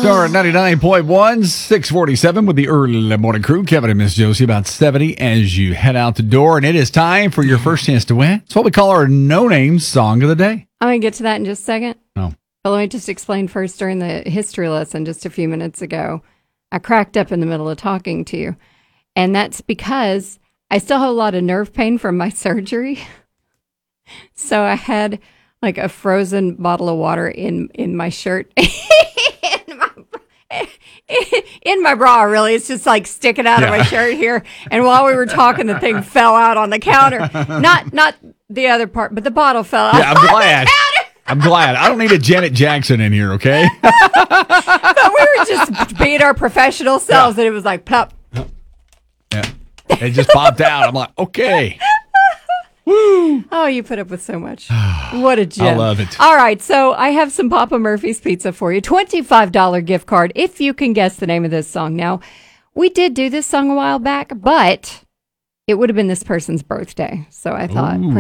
Star 99.1, 647 with the early morning crew. Kevin and Miss Josie, about 70 as you head out the door. And it is time for your first chance to win. It's what we call our no-name song of the day. I'm going to get to that in just a second. Oh. But let me just explain first. During the history lesson just a few minutes ago, I cracked up in the middle of talking to you. And that's because I still have a lot of nerve pain from my surgery. So I had like a frozen bottle of water in my shirt. in my bra, really. It's just like sticking out of my shirt here. And while we were talking, the thing fell out on the counter. Not the other part, but the bottle fell out. Yeah, I'm glad. I'm glad. I don't need a Janet Jackson in here, okay? But we were just being our professional selves, and it was like, plop. Yeah. It just popped out. I'm like, okay. Woo. Oh, you put up with so much. What a gem. I love it. All right, so I have some Papa Murphy's Pizza for you. $25 gift card if you can guess the name of this song. Now, we did do this song a while back, but it would have been this person's birthday. So I thought